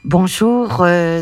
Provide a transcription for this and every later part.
Bonjour,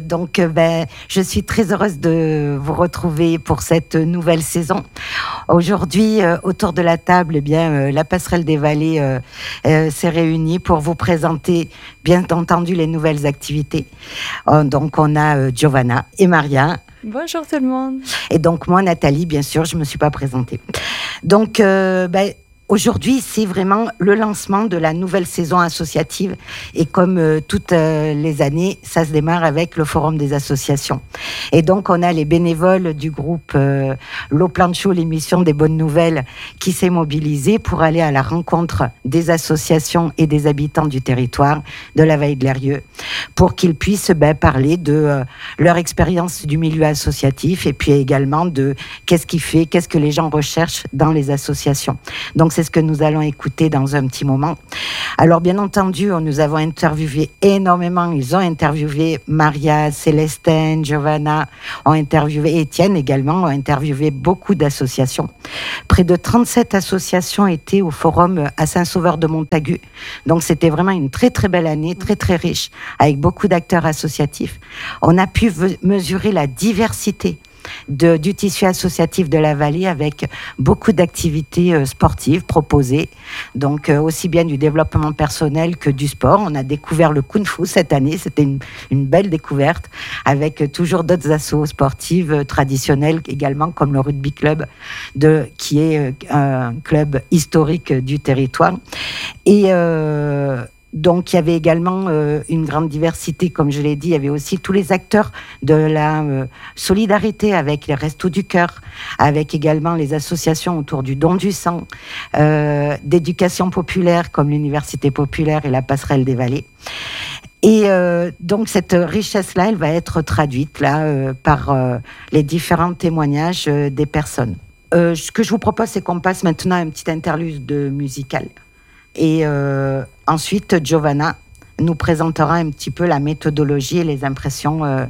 je suis très heureuse de vous retrouver pour cette nouvelle saison. Aujourd'hui, autour de la table, la Passerelle des Vallées s'est réunie pour vous présenter, bien entendu, les nouvelles activités. Donc, on a Giovanna et Maria. Bonjour tout le monde. Et donc, moi, Nathalie, bien sûr, je ne me suis pas présentée. Donc, aujourd'hui, c'est vraiment le lancement de la nouvelle saison associative. Et comme toutes les années, ça se démarre avec le Forum des associations. Et donc, on a les bénévoles du groupe L'Eau Plancho, l'émission des bonnes nouvelles, qui s'est mobilisée pour aller à la rencontre des associations et des habitants du territoire de la Vallée de l'Eyrieux, pour qu'ils puissent parler de leur expérience du milieu associatif et puis également de qu'est-ce que les gens recherchent dans les associations. Donc, c'est ce que nous allons écouter dans un petit moment. Alors, bien entendu, nous avons interviewé énormément. Ils ont interviewé Maria, Célestine, Giovanna, ont interviewé Étienne également, ont interviewé beaucoup d'associations. Près de 37 associations étaient au forum à Saint-Sauveur-de-Montagu. Donc, c'était vraiment une très, très belle année, très, très riche, avec beaucoup d'acteurs associatifs. On a pu mesurer la diversité du tissu associatif de la vallée avec beaucoup d'activités sportives proposées, donc aussi bien du développement personnel que du sport. On a découvert le Kung Fu cette année, c'était une belle découverte avec toujours d'autres assos sportives traditionnelles également comme le Rugby Club qui est un club historique du territoire. Et donc, il y avait également une grande diversité, comme je l'ai dit. Il y avait aussi tous les acteurs de la solidarité avec les Restos du Cœur, avec également les associations autour du don du sang, d'éducation populaire comme l'Université populaire et la Passerelle des Vallées. Et donc, cette richesse-là, elle va être traduite par les différents témoignages des personnes. Ce que je vous propose, c'est qu'on passe maintenant à un petit interlude musical. Et ensuite, Giovanna nous présentera un petit peu la méthodologie et les impressions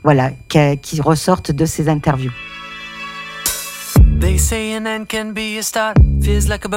qui ressortent de ces interviews. They say an end can be a start. Feels like a